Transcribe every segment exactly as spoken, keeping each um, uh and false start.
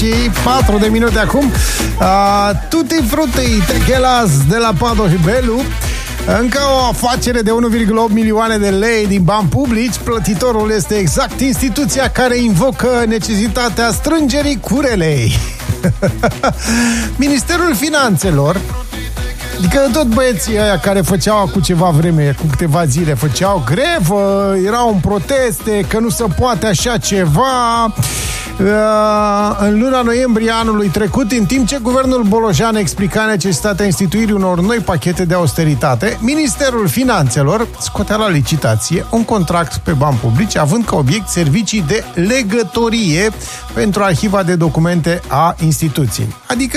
și patru de minute acum. uh, Tutti frutti techelas de la Pado și Belu. Încă o afacere de unu virgulă opt milioane de lei din bani publici. Plătitorul este exact instituția care invocă necesitatea strângerii curelei. Ministerul Finanțelor, adică tot băieții ăia care făceau cu ceva vreme, cu câteva zile, făceau grevă, erau în proteste, că nu se poate așa ceva. În luna noiembrie anului trecut, în timp ce guvernul Bolojan explica necesitatea instituirii unor noi pachete de austeritate, Ministerul Finanțelor scotea la licitație un contract pe bani publici, având ca obiect servicii de legătorie pentru arhiva de documente a instituției. Adică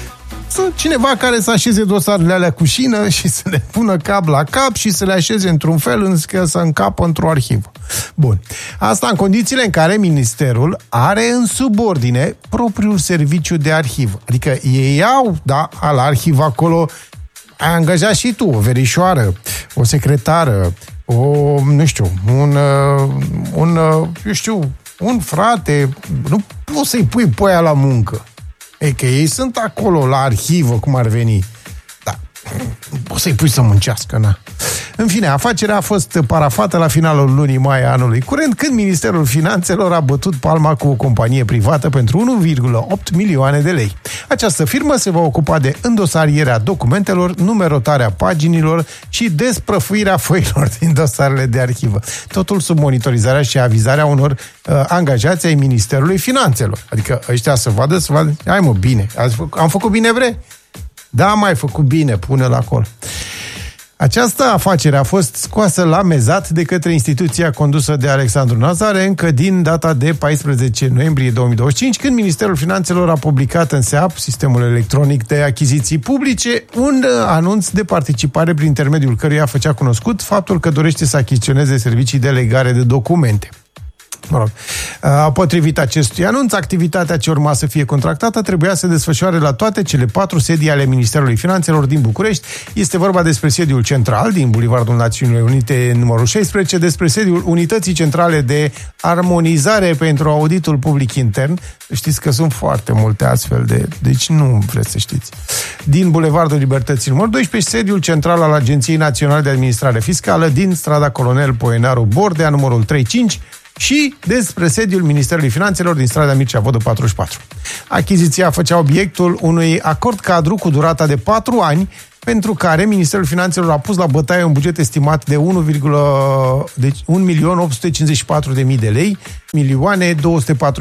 cineva care să așeze dosarele alea cu șină și să le pună cap la cap și să le așeze într-un fel în să încapă într-o arhivă. Bun. Asta în condițiile în care ministerul are în subordine propriul serviciu de arhivă. Adică ei au, da, la arhivă acolo, ai angajat și tu o verișoară, o secretară, o, nu știu, un, un, eu știu, un frate, nu poți să-i pui pe aia la muncă. E că ei sunt acolo la arhivă, cum ar veni. Da, poți să-i pui să muncească, na. În fine, afacerea a fost parafată la finalul lunii mai anului curent, când Ministerul Finanțelor a bătut palma cu o companie privată pentru unu virgulă opt milioane de lei. Această firmă se va ocupa de îndosarierea documentelor, numerotarea paginilor și desprăfuirea foilor din dosarele de arhivă. Totul sub monitorizarea și avizarea unor uh, angajați ai Ministerului Finanțelor. Adică ăștia să vadă, să vadă, hai mă, bine, am făcut bine, bre? Da, am mai făcut bine, pune-l acolo. Această afacere a fost scoasă la mezat de către instituția condusă de Alexandru Nazare încă din data de paisprezece noiembrie două mii douăzeci și cinci, când Ministerul Finanțelor a publicat în S E A P, Sistemul Electronic de Achiziții Publice, un anunț de participare prin intermediul căruia făcea cunoscut faptul că dorește să achiziționeze servicii de legare de documente. Mă rog. Potrivit acestui anunț, activitatea ce urma să fie contractată trebuia să se desfășoare la toate cele patru sedii ale Ministerului Finanțelor din București. Este vorba despre sediul central din Bulevardul Națiunilor Unite numărul șaisprezece, despre sediul Unității Centrale de Armonizare pentru Auditul Public Intern. Știți că sunt foarte multe astfel de... Deci nu vreți să știți. Din Bulevardul Libertății numărul doisprezece, sediul central al Agenției Naționale de Administrare Fiscală din strada Colonel Poenaru Bordea numărul treizeci și cinci, și despre sediul Ministerului Finanțelor din strada Mircea Vodă patruzeci și patru. Achiziția făcea obiectul unui acord cadru cu durata de patru ani, pentru care Ministerul Finanțelor a pus la bătaie un buget estimat de un milion opt sute cincizeci și patru de mii de lei, milioane două sute patruzeci